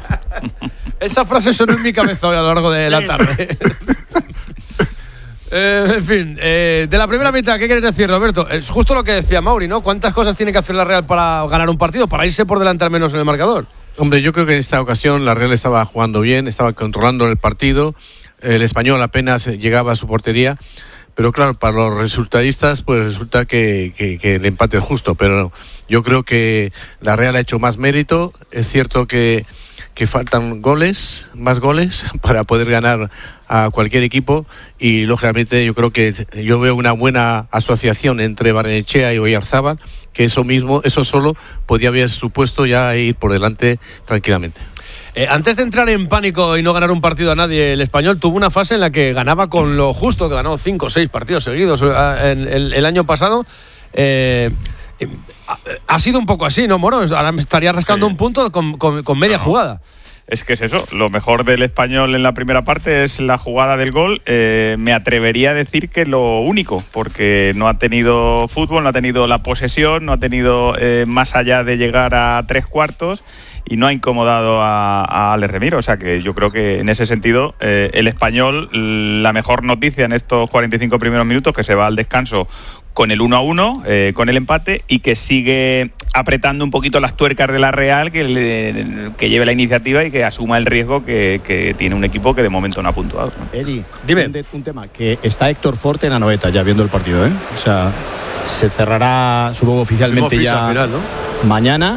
Esa frase sonó en mi cabeza a lo largo de la tarde. Eh, en fin, eh, de la primera mitad, ¿qué quieres decir, Roberto? Es justo lo que decía Mauri, ¿no? ¿Cuántas cosas tiene que hacer la Real para ganar un partido, para irse por delante al menos en el marcador? Hombre, yo creo que en esta ocasión la Real estaba jugando bien, estaba controlando el partido. El Español apenas llegaba a su portería. Pero claro, para los resultadistas, pues resulta que, que, que el empate es justo. Pero yo creo que la Real ha hecho más mérito. Es cierto que, que faltan goles, más goles, para poder ganar a cualquier equipo. Y lógicamente yo creo que yo veo una buena asociación entre Barrenechea y Oyarzábal, que eso mismo, eso solo podía haber supuesto ya ir por delante tranquilamente. Eh, antes de entrar en pánico y no ganar un partido a nadie, el Español tuvo una fase en la que ganaba con lo justo, que ganó cinco o seis partidos seguidos el, el, el año pasado. Eh, ha, ha sido un poco así, ¿no, Moro? Ahora me estaría rascando sí. un punto con, con, con media no. jugada. Es que es eso, lo mejor del Español en la primera parte es la jugada del gol. Eh, me atrevería a decir que lo único, porque no ha tenido fútbol, no ha tenido la posesión, no ha tenido eh, más allá de llegar a tres cuartos y no ha incomodado a, a Alex Remiro. O sea que yo creo que en ese sentido eh, el Español, la mejor noticia en estos cuarenta y cinco primeros minutos, que se va al descanso con el uno a uno, eh, con el empate, y que sigue apretando un poquito las tuercas de la Real, que, le, que lleve la iniciativa y que asuma el riesgo que, que tiene un equipo que de momento no ha puntuado, ¿no? Eri, dime un, un tema, que está Héctor Forte en Anoeta ya viendo el partido, ¿eh? O sea, se cerrará, supongo, oficialmente ya final, ¿no? mañana.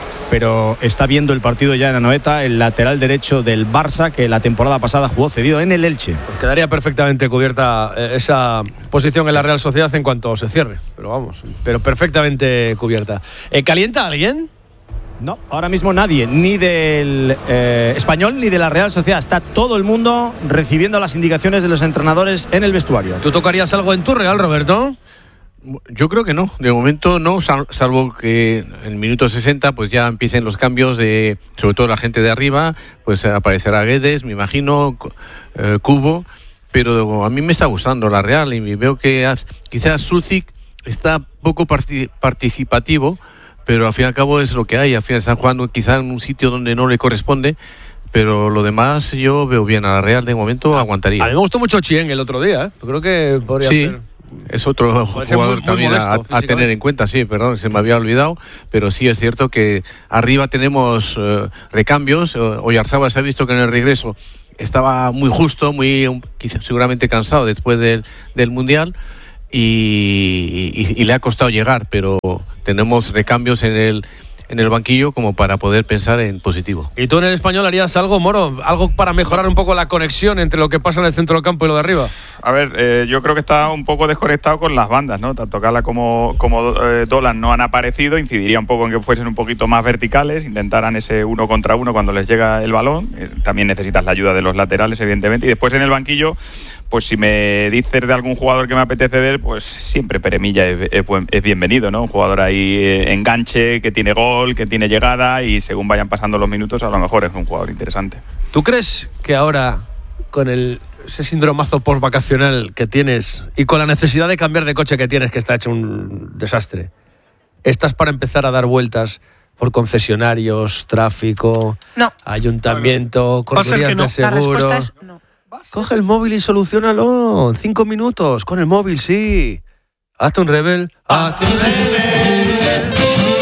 Pero está viendo el partido ya en Anoeta, el lateral derecho del Barça, que la temporada pasada jugó cedido en el Elche. Pues quedaría perfectamente cubierta esa posición en la Real Sociedad en cuanto se cierre. Pero vamos, pero perfectamente cubierta. ¿Eh, ¿Calienta alguien? No, ahora mismo nadie, ni del eh, Español ni de la Real Sociedad. Está todo el mundo recibiendo las indicaciones de los entrenadores en el vestuario. ¿Tú tocarías algo en tu Real, Roberto? Yo creo que no, de momento no, salvo que en el minuto sesenta pues ya empiecen los cambios de, sobre todo la gente de arriba, pues aparecerá Guedes, me imagino, eh, Cubo, pero a mí me está gustando la Real y veo que has, quizás Sucic está poco participativo, pero al fin y al cabo es lo que hay, al final están jugando quizás en un sitio donde no le corresponde. Pero lo demás yo veo bien a la Real, de momento aguantaría. A mí me gustó mucho Chien el otro día, ¿eh? Creo que podría sí, ser... es otro jugador muy, muy también molesto, a, a tener en cuenta, sí, perdón, se me había olvidado, pero sí es cierto que arriba tenemos uh, recambios. Oyarzábal se ha visto que en el regreso estaba muy justo, muy quizá, seguramente cansado después del, del Mundial y, y, y le ha costado llegar, pero tenemos recambios en el en el banquillo como para poder pensar en positivo. ¿Y tú en el Español harías algo, Moro? ¿Algo para mejorar un poco la conexión entre lo que pasa en el centro del campo y lo de arriba? A ver, eh, yo creo que está un poco desconectado con las bandas, ¿no? Tanto Cala como, como eh, Dolan no han aparecido, incidiría un poco en que fuesen un poquito más verticales, intentaran ese uno contra uno cuando les llega el balón. Eh, también necesitas la ayuda de los laterales, evidentemente, y después en el banquillo, pues si me dices de algún jugador que me apetece ver, pues siempre Peremilla es, es, es bienvenido, ¿no? Un jugador ahí eh, enganche, que tiene gol, que tiene llegada y según vayan pasando los minutos a lo mejor es un jugador interesante. ¿Tú crees que ahora con el, ese síndromazo post-vacacional que tienes y con la necesidad de cambiar de coche que tienes, que está hecho un desastre, estás para empezar a dar vueltas por concesionarios, tráfico, no. ayuntamiento, correrías no. de seguro? La respuesta es no. Coge el móvil y solucionalo en cinco minutos. Con el móvil, sí. Hazte un Rebel. Hazte un Rebel.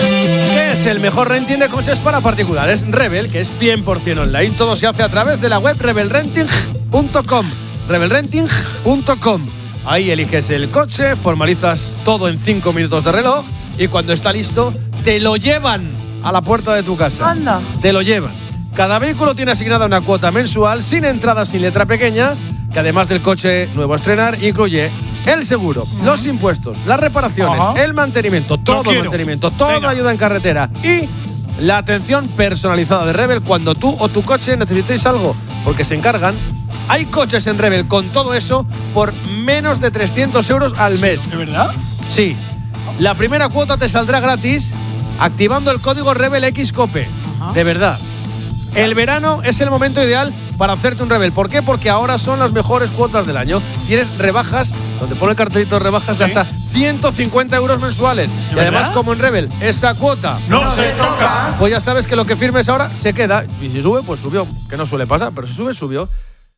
¿Qué es el mejor renting de coches para particulares? Rebel, que es cien por ciento online. Todo se hace a través de la web rebel renting punto com. rebel renting punto com. Ahí eliges el coche, formalizas todo en cinco minutos de reloj y cuando está listo, te lo llevan a la puerta de tu casa. Anda. Te lo llevan. Cada vehículo tiene asignada una cuota mensual sin entrada, sin letra pequeña, que además del coche nuevo a estrenar, incluye el seguro, uh-huh. los impuestos, las reparaciones, uh-huh. el mantenimiento, todo el mantenimiento, toda Venga. ayuda en carretera y la atención personalizada de Rebel cuando tú o tu coche necesitéis algo, porque se encargan. Hay coches en Rebel con todo eso por menos de trescientos euros al mes. ¿De verdad? Sí. La primera cuota te saldrá gratis activando el código RebelXCope. Uh-huh. De verdad. El verano es el momento ideal para hacerte un Rebel. ¿Por qué? Porque ahora son las mejores cuotas del año. Tienes rebajas, donde pone el cartelito de rebajas, de hasta ciento cincuenta euros mensuales. Y además, ¿verdad? Como en Rebel, esa cuota no, no se toca. Pues ya sabes que lo que firmes ahora se queda. Y si sube, pues subió. Que no suele pasar, pero si sube, subió.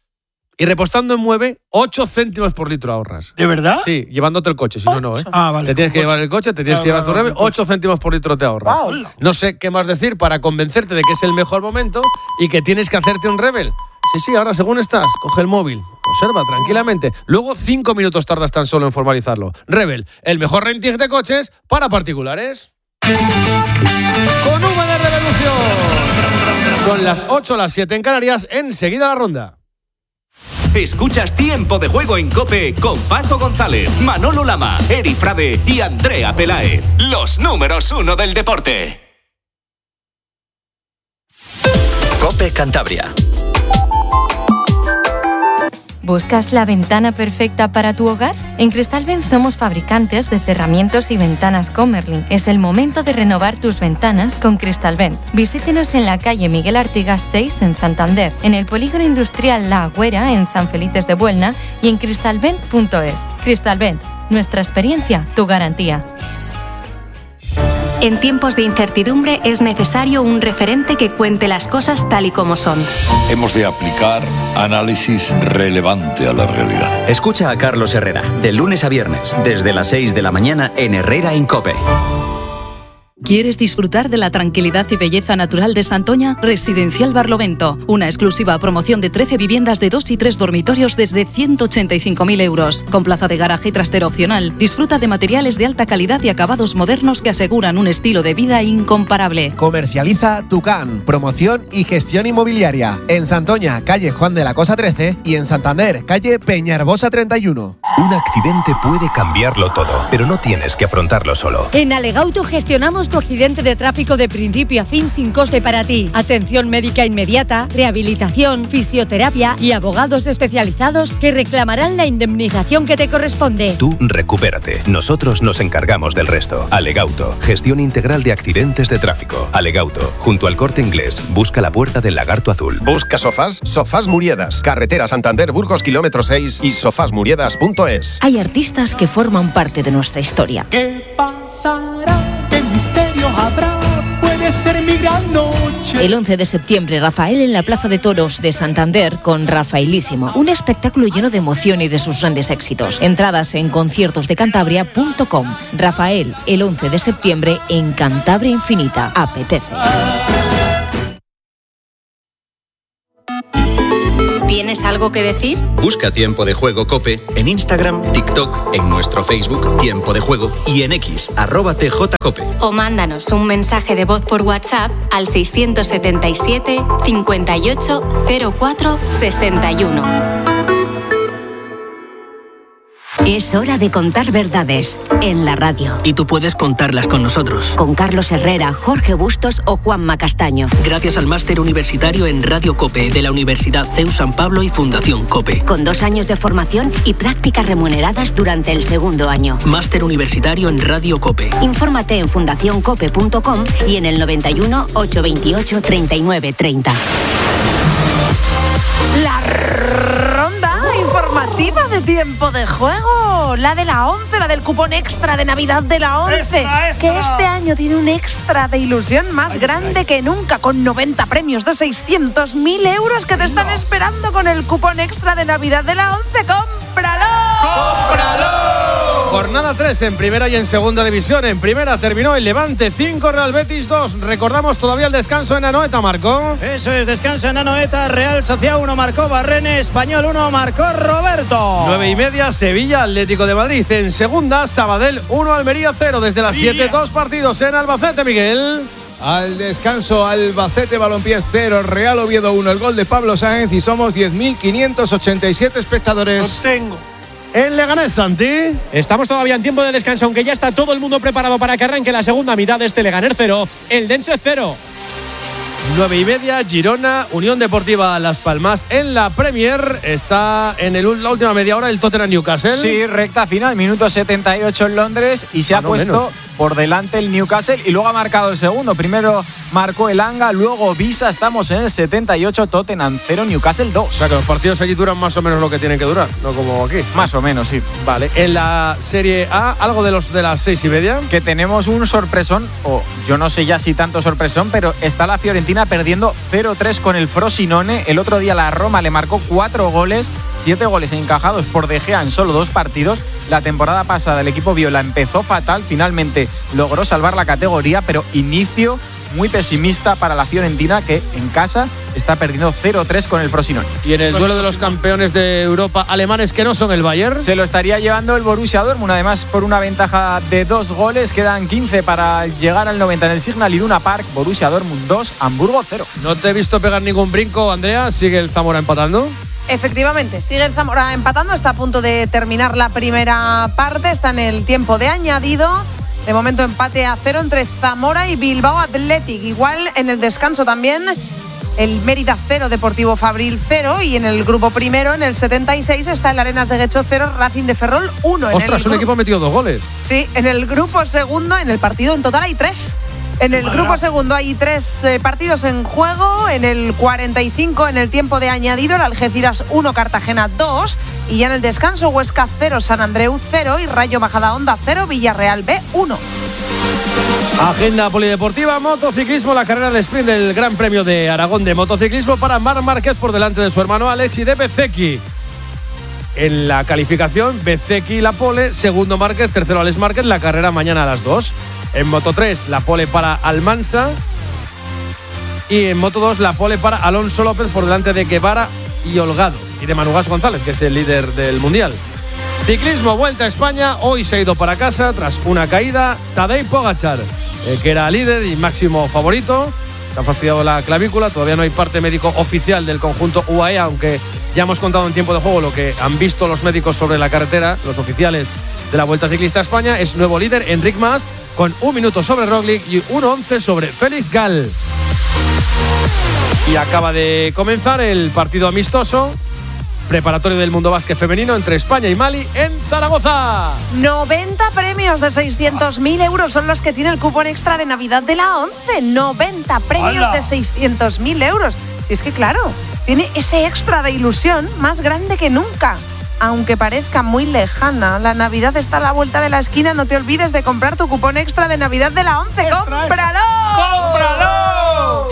Y repostando en Mueve, ocho céntimos por litro ahorras. ¿De verdad? Sí, llevándote el coche, si no, no, ¿eh? Ah, vale. Te tienes que coche. llevar el coche, te tienes ah, que llevar tu Rebel, ocho céntimos por litro te ahorras. Wow. No sé qué más decir para convencerte de que es el mejor momento y que tienes que hacerte un Rebel. Sí, sí, ahora según estás, coge el móvil, observa tranquilamente. Luego cinco minutos tardas tan solo en formalizarlo. Rebel, el mejor renting de coches para particulares. Con V de Revolución. Son las ocho, las siete en Canarias, enseguida la ronda. Escuchas Tiempo de Juego en COPE con Paco González, Manolo Lama, Eri Frade y Andrea Peláez. Los números uno del deporte. COPE Cantabria. ¿Buscas la ventana perfecta para tu hogar? En Cristalvent somos fabricantes de cerramientos y ventanas Comerlin. Es el momento de renovar tus ventanas con Cristalvent. Visítenos en la calle Miguel Artigas seis en Santander, en el polígono industrial La Agüera en San Felices de Buelna y en cristalvent punto es. Cristalvent, nuestra experiencia, tu garantía. En tiempos de incertidumbre es necesario un referente que cuente las cosas tal y como son. Hemos de aplicar análisis relevante a la realidad. Escucha a Carlos Herrera, de lunes a viernes, desde las seis de la mañana en Herrera en COPE. ¿Quieres disfrutar de la tranquilidad y belleza natural de Santoña? Residencial Barlovento, una exclusiva promoción de trece viviendas de dos y tres dormitorios desde ciento ochenta y cinco mil euros, con plaza de garaje y trastero opcional. Disfruta de materiales de alta calidad y acabados modernos que aseguran un estilo de vida incomparable. Comercializa Tucán, promoción y gestión inmobiliaria. En Santoña, calle Juan de la Cosa trece y en Santander, calle Peñarbosa treinta y uno. Un accidente puede cambiarlo todo, pero no tienes que afrontarlo solo. En Alegauto gestionamos tu accidente de tráfico de principio a fin sin coste para ti. Atención médica inmediata, rehabilitación, fisioterapia y abogados especializados que reclamarán la indemnización que te corresponde. Tú recupérate. Nosotros nos encargamos del resto. Alegauto, gestión integral de accidentes de tráfico. Alegauto, junto al Corte Inglés, busca la Puerta del Lagarto Azul. Busca sofás, Sofás Muriedas, carretera Santander Burgos kilómetro seis y sofás muriedas punto es. Hay artistas que forman parte de nuestra historia. ¿Qué pasará? ¿Qué misterio habrá? Puede ser mi gran noche. El once de septiembre, Rafael en la Plaza de Toros de Santander con Rafaelísimo. Un espectáculo lleno de emoción y de sus grandes éxitos. Entradas en conciertos de cantabria punto com. Rafael, el once de septiembre en Cantabria Infinita. Apetece. ¿Tienes algo que decir? Busca Tiempo de Juego COPE en Instagram, TikTok, en nuestro Facebook Tiempo de Juego y en X, arroba T J Cope. O mándanos un mensaje de voz por WhatsApp al seiscientos setenta y siete, cincuenta y ocho, cero cuatro, sesenta y uno. Es hora de contar verdades en la radio. Y tú puedes contarlas con nosotros. Con Carlos Herrera, Jorge Bustos o Juanma Castaño. Gracias al máster universitario en Radio COPE de la Universidad C E U San Pablo y Fundación COPE. Con dos años de formación y prácticas remuneradas durante el segundo año. Máster universitario en Radio COPE. Infórmate en fundación cope punto com y en el noventa y uno, ochocientos veintiocho, treinta y nueve treinta. La ronda informativa de Tiempo de Juego, la de la once, la del cupón extra de Navidad de la once, extra, extra. Que este año tiene un extra de ilusión más ay, grande ay. que nunca, con noventa premios de seiscientos mil euros que te están no. esperando con el cupón extra de Navidad de la once. ¡Cómpralo! ¡Cómpralo! Jornada tres en primera y en segunda división. En primera terminó el Levante cinco, Real Betis dos. Recordamos todavía el descanso en Anoeta, Marcó. Eso es, descanso en Anoeta. Real Sociedad uno, marcó Barrene. Español uno, marcó Roberto. nueve y media, Sevilla, Atlético de Madrid. En segunda, Sabadell uno, Almería cero. Desde las siete, dos partidos en Albacete, Miguel. Al descanso, Albacete Balompié cero, Real Oviedo uno. El gol de Pablo Sáenz y somos diez mil quinientos ochenta y siete espectadores. Lo tengo. En Leganés, Santi. Estamos todavía en tiempo de descanso, aunque ya está todo el mundo preparado para que arranque la segunda mitad de este Leganés cero, el Dense cero. nueve y media, Girona, Unión Deportiva Las Palmas. En la Premier está en el, la última media hora el Tottenham Newcastle. Sí, recta final, minuto setenta y ocho en Londres y se ah, ha no, puesto menos. por delante el Newcastle y luego ha marcado el segundo. Primero marcó el Anga, luego Visa. Estamos en el setenta y ocho, Tottenham cero, Newcastle dos. O sea que los partidos allí duran más o menos lo que tienen que durar, no como aquí. Más o menos, sí. Vale, en la Serie A, algo de los de las seis y media. Que tenemos un sorpresón, o yo no sé ya si tanto sorpresón, pero está la Fiorentina perdiendo cero tres con el Frosinone. El otro día la Roma le marcó cuatro goles, siete goles encajados por De Gea en solo dos partidos. La temporada pasada el equipo viola empezó fatal, finalmente logró salvar la categoría, pero inicio muy pesimista para la Fiorentina, que en casa está perdiendo cero tres con el Frosinone. Y en el duelo de los campeones de Europa alemanes que no son el Bayern, se lo estaría llevando el Borussia Dortmund, además por una ventaja de dos goles. Quedan quince para llegar al noventa en el Signal Iduna Park. Borussia Dortmund dos, Hamburgo cero. No te he visto pegar ningún brinco, Andrea. ¿Sigue el Zamora empatando? Efectivamente, sigue el Zamora empatando. Está a punto de terminar la primera parte. Está en el tiempo de añadido. De momento empate a cero entre Zamora y Bilbao Athletic. Igual en el descanso también el Mérida cero, Deportivo Fabril cero. Y en el grupo primero, en el setenta y seis, está el Arenas de Guecho cero, Racing de Ferrol uno. Ostras, un equipo ha metido dos goles. Sí, en el grupo segundo, en el partido en total hay tres. En el grupo segundo hay tres eh, partidos en juego. En el cuarenta y cinco, en el tiempo de añadido, el Algeciras uno, Cartagena dos. Y ya en el descanso, Huesca cero, San Andreu cero y Rayo Majadahonda cero, Villarreal B uno. Agenda polideportiva, motociclismo, la carrera de sprint del Gran Premio de Aragón de motociclismo para Marc Márquez por delante de su hermano Alex y de Bezzecchi. En la calificación, Bezzecchi la pole, segundo Márquez, tercero Alex Márquez, la carrera mañana a las dos. En Moto tres, la pole para Almansa. Y en Moto dos, la pole para Alonso López por delante de Guevara y Holgado. Y de Manu Gas González, que es el líder del Mundial. Ciclismo, Vuelta a España. Hoy se ha ido para casa tras una caída. Tadej Pogačar, eh, que era líder y máximo favorito. Se ha fastidiado la clavícula. Todavía no hay parte médico oficial del conjunto U A E, aunque Ya hemos contado en tiempo de juego lo que han visto los médicos sobre la carretera, los oficiales de la Vuelta Ciclista a España. Es nuevo líder Enric Mas con un minuto sobre Roglic y uno once sobre Félix Gall. Y acaba de comenzar el partido amistoso preparatorio del Mundo Básquet Femenino entre España y Mali en Zaragoza. noventa premios de seiscientos mil euros son los que tiene el cupón extra de Navidad de la ONCE. noventa premios ¡Hala! De seiscientos mil euros. Si es que claro, tiene ese extra de ilusión más grande que nunca. Aunque parezca muy lejana, la Navidad está a la vuelta de la esquina. No te olvides de comprar tu cupón extra de Navidad de la ONCE. ¡Cómpralo! ¡Cómpralo!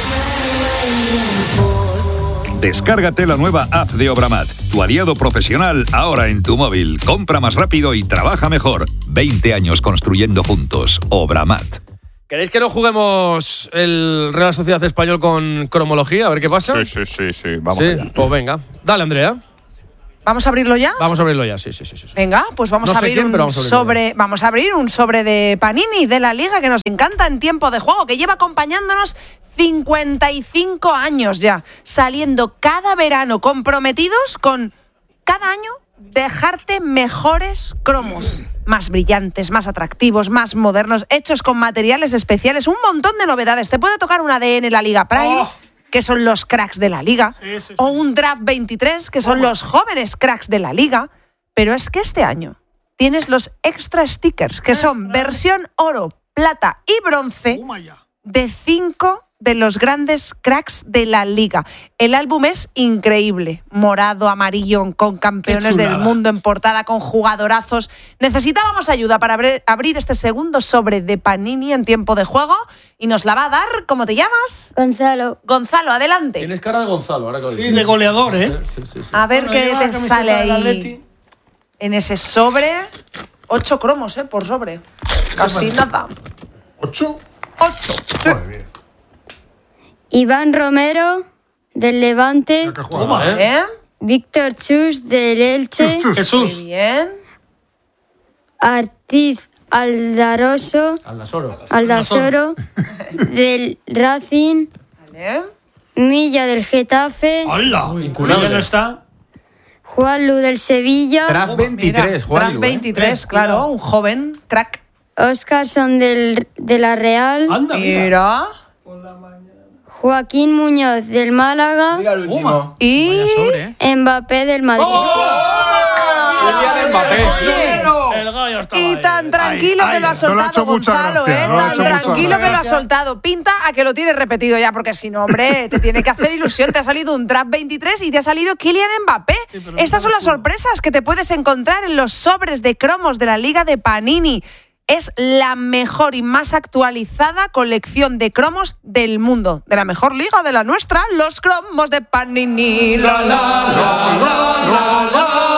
Descárgate la nueva app de Obramat, tu aliado profesional ahora en tu móvil. Compra más rápido y trabaja mejor. veinte años construyendo juntos. Obramat. ¿Queréis que no juguemos el Real Sociedad Español con cromología? A ver qué pasa. Sí, sí, sí, sí. Vamos sí, allá. Pues venga. Dale, Andrea. ¿Vamos a abrirlo ya? Vamos a abrirlo ya, sí, sí, sí. sí. Venga, pues vamos, no a abrir quién, un vamos a sobre. Vamos a abrir un sobre de Panini de la Liga que nos encanta en tiempo de juego, que lleva acompañándonos cincuenta y cinco años ya, saliendo cada verano comprometidos con cada año dejarte mejores cromos, más brillantes, más atractivos, más modernos, hechos con materiales especiales, un montón de novedades. Te puede tocar un A D N la Liga Prime. Oh. Que son los cracks de la Liga, sí, sí, sí. O un Draft veintitrés, que son los jóvenes cracks de la Liga. Pero es que este año tienes los extra stickers, que son versión oro, plata y bronce de cinco de los grandes cracks de la Liga. El álbum es increíble, morado, amarillo, con campeones del mundo en portada, con jugadorazos. Necesitábamos ayuda para abrir, abrir este segundo sobre de Panini en tiempo de juego y nos la va a dar, ¿cómo te llamas? Gonzalo. Gonzalo, adelante. Tienes cara de Gonzalo, ahora que lo Sí, de goleador, ¿eh? Sí, sí, sí. A ver bueno, qué te sale ahí en ese sobre. Ocho cromos, ¿eh? Por sobre. Casi nada. ¿Ocho? Ocho. Sí. Muy bien. Iván Romero, del Levante. Toma, ¿eh? Víctor Chus, del Elche. Chus, Jesús. Muy bien. Artiz Aldaroso. Aldasoro. Aldasoro, del Racing. Vale. Milla, del Getafe. ¡Hola! ¿Milla no está? Juanlu, del Sevilla. Draft veintitrés, Juanlu. Draft veintitrés, ¿eh? claro. Un joven crack. Oscarson, del, de la Real. Anda, mira. Mira. Joaquín Muñoz, del Málaga. Mira el último. Y Vaya sobre, ¿eh? Mbappé, del Madrid. Kylian Mbappé. El gallo está Y tan tranquilo Ay, que lo ha ay, no lo ha soltado hecho mucha Gonzalo, gracia, ¿eh? no lo ha Tan hecho mucha tranquilo que lo ha gracia. soltado. Pinta a que lo tienes repetido ya, porque si no, hombre, te tiene que hacer ilusión. Te ha salido un Draft veintitrés y te ha salido Kylian Mbappé. Sí, Estas son las sorpresas que te puedes encontrar en los sobres de cromos de la Liga de Panini. Es la mejor y más actualizada colección de cromos del mundo. De la mejor liga, de la nuestra, los cromos de Panini. La, la, la, la,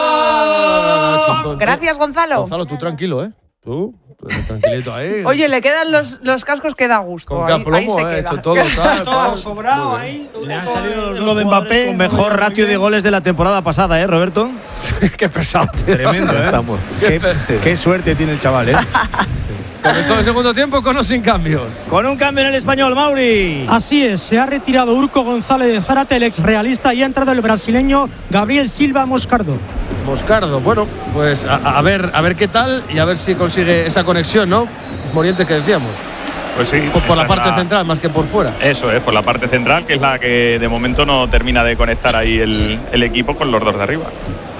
la, la. Gracias, Gonzalo. Gonzalo, tú tranquilo, ¿eh? Tú, pues, tranquilito ahí. Oye, le quedan los, los cascos que da gusto. Con Ahí, qué aplomo, ahí se eh, queda. hecho todo, tal, todo tal. sobrado ahí. Le han salido los lo de Mbappé. con mejor ratio de goles de la temporada pasada, ¿eh, Roberto? Qué pesado, tío. Tremendo, ¿eh? Estamos. Qué, qué suerte tiene el chaval, ¿eh? Comenzó el segundo tiempo con o sin cambios. Con un cambio en el español, Mauri. Así es, se ha retirado Urco González de Zárate, el ex realista, y ha entrado el brasileño Gabriel Silva Moscardo. Moscardo, bueno, pues a, a ver a ver qué tal y a ver si consigue esa conexión, ¿no? Moriente que decíamos. Pues sí. Por, por la esa parte es la- central, más que por fuera. Eso es, por la parte central, que es la que de momento no termina de conectar ahí el, el equipo con los dos de arriba.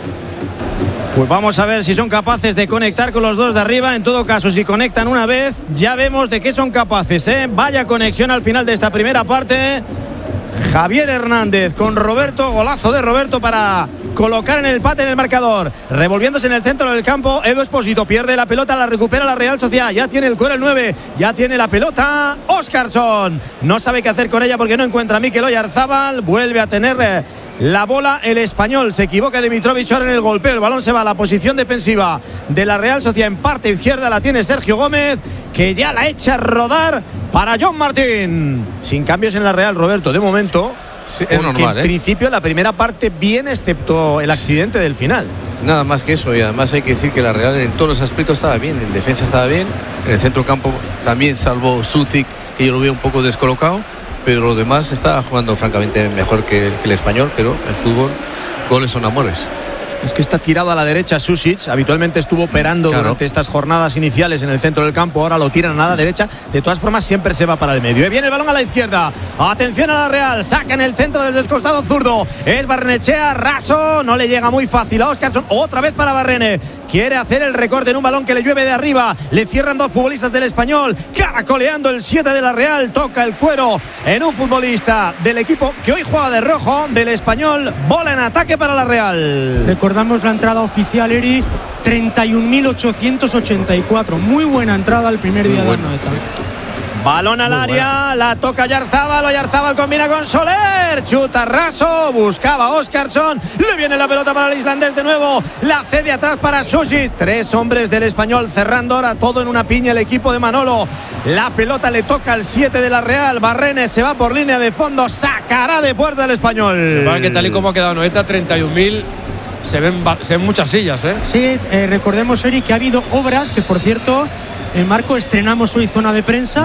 Pues vamos a ver si son capaces de conectar con los dos de arriba. En todo caso, si conectan una vez, ya vemos de qué son capaces, ¿eh? Vaya conexión al final de esta primera parte. Javier Hernández con Roberto, golazo de Roberto para colocar en el empate en el marcador. Revolviéndose en el centro del campo, Edu Espósito pierde la pelota, la recupera la Real Sociedad. Ya tiene el cuero el nueve, ya tiene la pelota Óscarson. No sabe qué hacer con ella porque no encuentra a Mikel Oyarzábal. Vuelve a tener eh, la bola el español. Se equivoca Dimitrovic ahora en el golpeo. El balón se va a la posición defensiva de la Real Sociedad. En parte izquierda la tiene Sergio Gómez, que ya la echa a rodar para John Martín. Sin cambios en la Real, Roberto, de momento. Sí, es porque normal, en ¿eh? principio la primera parte bien, excepto el accidente del final. Nada más que eso, y además hay que decir que la Real en todos los aspectos estaba bien, en defensa estaba bien, en el centro campo también, salvo Sucic, que yo lo veo un poco descolocado, pero lo demás está jugando francamente mejor que el, que el español, pero el fútbol goles son amores. Es que está tirado a la derecha Susic, habitualmente estuvo operando claro. durante estas jornadas iniciales en el centro del campo, ahora lo tiran a la derecha, de todas formas siempre se va para el medio. Y viene el balón a la izquierda, atención a la Real, saca en el centro desde el costado zurdo, es Barrenechea, raso, no le llega muy fácil a Óscarson, otra vez para Barrene, quiere hacer el recorte en un balón que le llueve de arriba, le cierran dos futbolistas del Español, caracoleando el siete de la Real, toca el cuero en un futbolista del equipo que hoy juega de rojo, del Español, bola en ataque para la Real. Recordamos la entrada oficial, Eri, treinta y un mil ochocientos ochenta y cuatro. Muy buena entrada el primer día bueno. de Anoeta. Balón al Muy área, bueno. la toca Yarzábal, Yarzábal combina con Soler, chuta raso, buscaba Óscarson, le viene la pelota para el islandés de nuevo, la cede atrás para Susic, tres hombres del Español cerrando ahora todo en una piña el equipo de Manolo, la pelota le toca al siete de la Real, Barrene se va por línea de fondo, sacará de puerta el Español. Vale, que tal y como ha quedado Anoeta, treinta y un mil. Se ven, se ven muchas sillas, ¿eh? Sí, eh, recordemos, Eric, que ha habido obras que, por cierto, en Marco estrenamos hoy zona de prensa.